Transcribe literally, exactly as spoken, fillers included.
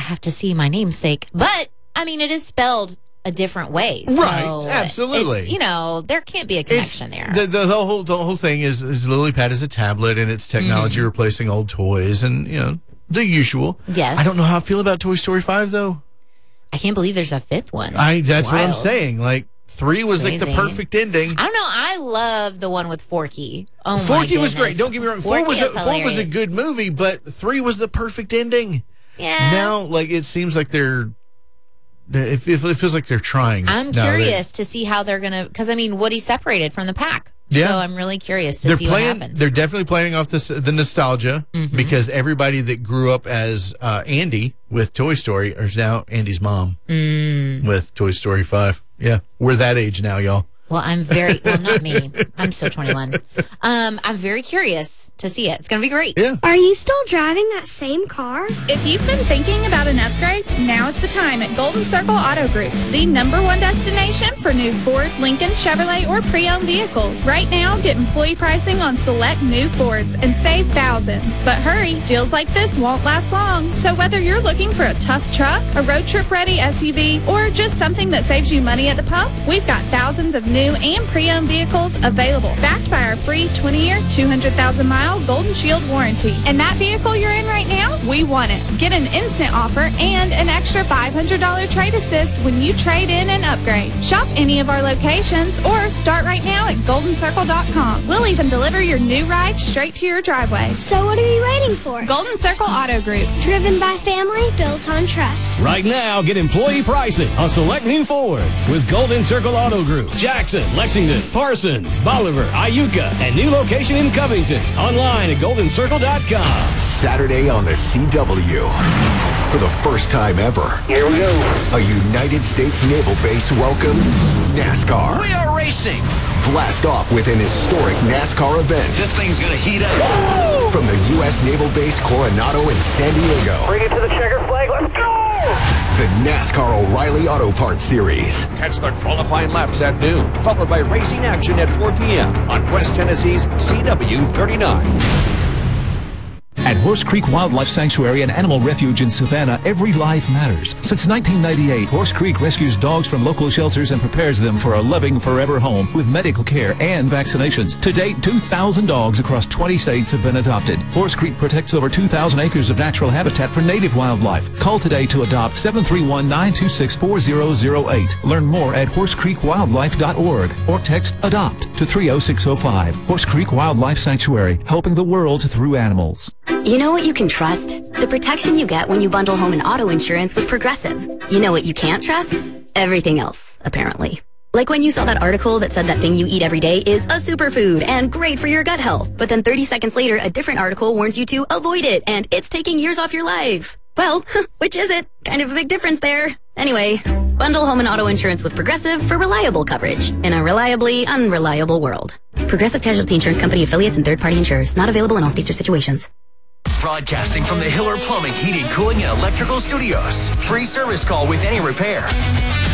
have to see my namesake. But, I mean, it is spelled a different way. So right, absolutely. You know, there can't be a connection it's, there. The, the, the, whole, the whole thing is, is Lily Pad is a tablet, and it's technology mm-hmm. replacing old toys, and, you know, the usual. Yes. I don't know how I feel about Toy Story five, though. I can't believe there's a fifth one. I That's what I'm saying. Like, three was Crazy. like the perfect ending. I don't know. I love the one with Forky. Oh, my Forky goodness. was great. Don't get me wrong. Four was, a, four was a good movie, but three was the perfect ending. Yeah. Now, like, it seems like they're, it, it feels like they're trying. I'm now curious to see how they're going to, because, I mean, Woody separated from the pack. Yeah. So I'm really curious to they're see playing, what happens. They're definitely playing off this, the nostalgia mm-hmm. because everybody that grew up as uh, Andy with Toy Story is now Andy's mom mm. with Toy Story five. Yeah, we're that age now, y'all. Well, I'm very, well, not me. I'm still twenty-one. Um, I'm very curious to see it. It's going to be great. Yeah. Are you still driving that same car? If you've been thinking about an upgrade, now's the time at Golden Circle Auto Group, the number one destination for new Ford, Lincoln, Chevrolet, or pre-owned vehicles. Right now, get employee pricing on select new Fords and save thousands. But hurry, deals like this won't last long. So whether you're looking for a tough truck, a road trip-ready S U V, or just something that saves you money at the pump, we've got thousands of new and pre-owned vehicles available, backed by our free twenty-year, two hundred thousand mile Golden Shield warranty. And that vehicle you're in right now, we want it. Get an instant offer and an extra five hundred dollars trade assist when you trade in and upgrade. Shop any of our locations or start right now at golden circle dot com. We'll even deliver your new ride straight to your driveway. So what are you waiting for? Golden Circle Auto Group. Driven by family, built on trust. Right now, get employee pricing on select new Fords with Golden Circle Auto Group. Jackson, Lexington, Parsons, Bolivar, Iuka, and new location in Covington. Online at golden circle dot com. Saturday on the C W. For the first time ever, here we go. A United States Naval Base welcomes NASCAR. We are racing. Blast off with an historic NASCAR event. This thing's gonna heat up. Woo! From the U S Naval Base Coronado in San Diego. Bring it to the checker flag. Let's go! The NASCAR O'Reilly Auto Parts Series. Catch the qualifying laps at noon, followed by racing action at four p.m. on West Tennessee's C W thirty-nine. At Horse Creek Wildlife Sanctuary and Animal Refuge in Savannah, every life matters. Since nineteen ninety-eight, Horse Creek rescues dogs from local shelters and prepares them for a loving forever home with medical care and vaccinations. To date, two thousand dogs across twenty states have been adopted. Horse Creek protects over two thousand acres of natural habitat for native wildlife. Call today to adopt seven three one, nine two six, four zero zero eight. Learn more at horse creek wildlife dot org or text ADOPT to three oh six oh five. Horse Creek Wildlife Sanctuary, helping the world through animals. You know what you can trust? The protection you get when you bundle home and auto insurance with Progressive. You know what you can't trust? Everything else, apparently. Like when you saw that article that said that thing you eat every day is a superfood and great for your gut health. But then thirty seconds later, a different article warns you to avoid it and it's taking years off your life. Well, which is it? Kind of a big difference there. Anyway, bundle home and auto insurance with Progressive for reliable coverage in a reliably unreliable world. Progressive Casualty Insurance Company affiliates and third-party insurers. Not available in all states or situations. Broadcasting from the Hiller Plumbing, Heating, Cooling, and Electrical Studios. Free service call with any repair.